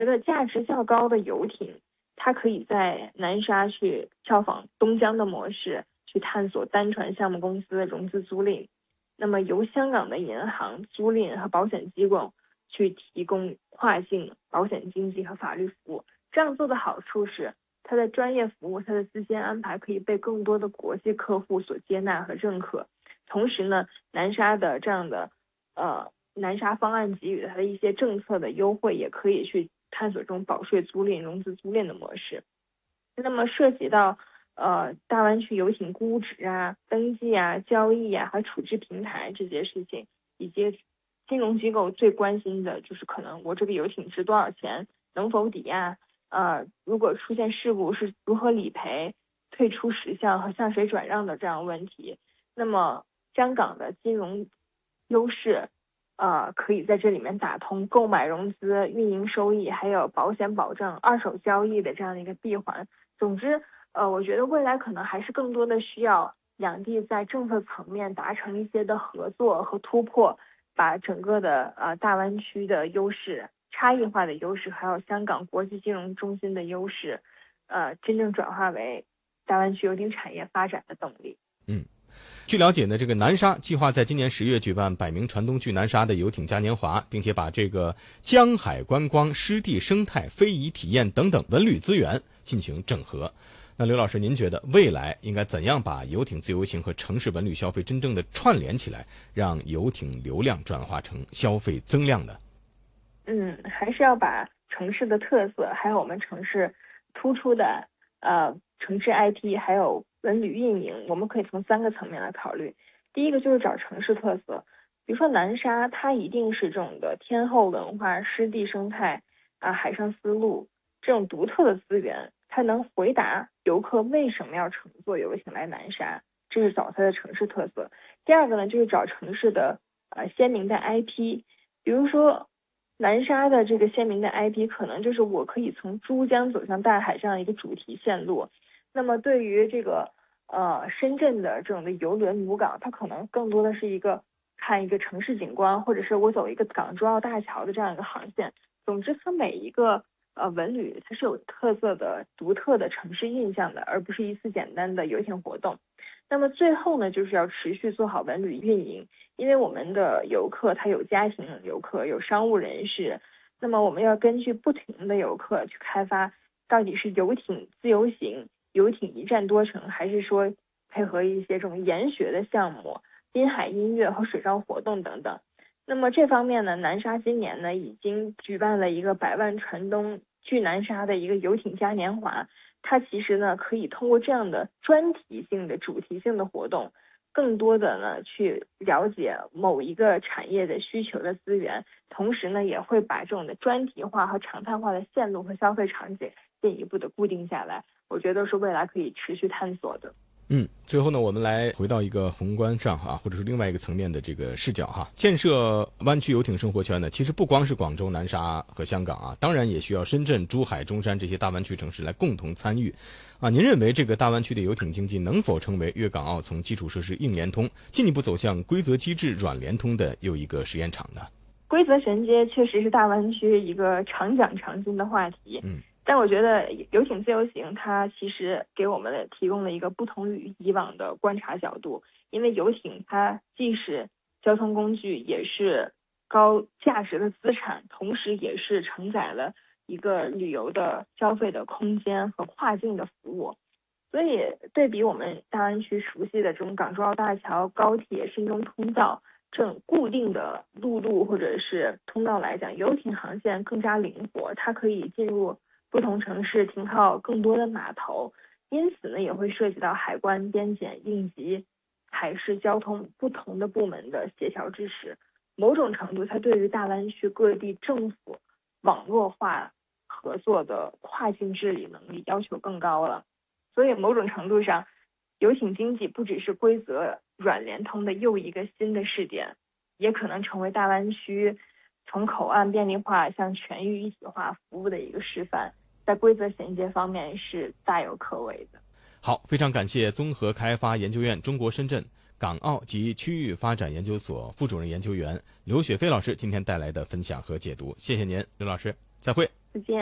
觉得价值较高的游艇，它可以在南沙去效仿东江的模式，去探索单船项目公司的融资租赁。那么由香港的银行、租赁和保险机构去提供跨境保险经纪和法律服务。这样做的好处是，它的专业服务、它的资金安排可以被更多的国际客户所接纳和认可。同时呢，南沙的这样的南沙方案给予它的一些政策的优惠，也可以去探索这种保税租赁、融资租赁的模式。那么涉及到大湾区游艇估值啊、登记啊、交易啊和处置平台这些事情，以及金融机构最关心的就是可能我这个游艇值多少钱，能否抵押，如果出现事故是如何理赔、退出时效和向谁转让的这样问题。那么香港的金融优势可以在这里面打通购买融资、运营收益，还有保险保证、二手交易的这样的一个闭环。总之我觉得未来可能还是更多的需要两地在政策层面达成一些的合作和突破，把整个的大湾区的优势、差异化的优势，还有香港国际金融中心的优势真正转化为大湾区游艇产业发展的动力。 据了解呢，这个南沙计划在今年10月举办百名船东去南沙的游艇嘉年华，并且把这个江海观光、湿地生态、非遗体验等等文旅资源进行整合。那刘老师，您觉得未来应该怎样把游艇自由行和城市文旅消费真正的串联起来，让游艇流量转化成消费增量呢？ 还是要把城市的特色，还有我们城市突出的城市 IP， 还有文旅运营，我们可以从3个层面来考虑。第一个就是找城市特色，比如说南沙，它一定是这种的天后文化、湿地生态海上丝路这种独特的资源，它能回答游客为什么要乘坐游艇来南沙，这是找它的城市特色。第二个呢，就是找城市的鲜明的 IP， 比如说南沙的这个鲜明的 IP 可能就是我可以从珠江走向大海这样一个主题线路。那么对于这个深圳的这种的邮轮母港，它可能更多的是看一个城市景观，或者是我走一个港珠澳大桥的这样一个航线。总之它每一个文旅它是有特色的、独特的城市印象的，而不是一次简单的游艇活动。那么最后呢，就是要持续做好文旅运营，因为我们的游客他有家庭游客，有商务人士，那么我们要根据不同的游客去开发，到底是游艇自由行、游艇一站多城，还是说配合一些这种研学的项目、滨海音乐和水上活动等等。那么这方面呢，南沙今年呢已经举办了一个100万船东去南沙的一个游艇嘉年华。它其实呢可以通过这样的专题性的、主题性的活动，更多的呢去了解某一个产业的需求的资源，同时呢也会把这种的专题化和常态化的线路和消费场景进一步的固定下来，我觉得是未来可以持续探索的。 最后呢，我们来回到一个宏观上或者是另外一个层面的这个视角建设湾区游艇生活圈呢，其实不光是广州、南沙和香港当然也需要深圳、珠海、中山这些大湾区城市来共同参与您认为这个大湾区的游艇经济能否成为粤港澳从基础设施硬联通进一步走向规则机制软联通的又一个实验场呢？ 规则衔接确实是大湾区一个常讲常新的话题。但我觉得游艇自由行它其实给我们提供了一个不同于以往的观察角度，因为游艇它既是交通工具，也是高价值的资产，同时也是承载了一个旅游的消费的空间和跨境的服务。所以对比我们大湾区熟悉的这种港珠澳大桥、高铁、深中通道这种固定的陆路或者是通道来讲，游艇航线更加灵活，它可以进入不同城市停靠更多的码头，因此呢也会涉及到海关、边检、应急、海事交通不同的部门的协调支持。某种程度它对于大湾区各地政府网络化合作的跨境治理能力要求更高了。所以某种程度上，游艇经济不只是规则软联通的又一个新的试点，也可能成为大湾区从口岸便利化向全域一体化服务的一个示范，在规则衔接方面是大有可为的。 好，非常感谢综合开发研究院中国深圳港澳及区域发展研究所副主任研究员刘雪飞老师今天带来的分享和解读，谢谢您，刘老师，再会。 再见。